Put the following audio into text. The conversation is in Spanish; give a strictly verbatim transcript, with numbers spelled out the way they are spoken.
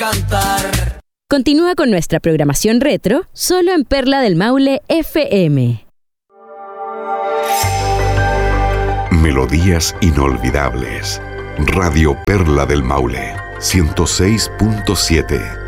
cantar. Continúa con nuestra programación retro, solo en Perla del Maule F M. Melodías inolvidables. Radio Perla del Maule, ciento seis punto siete.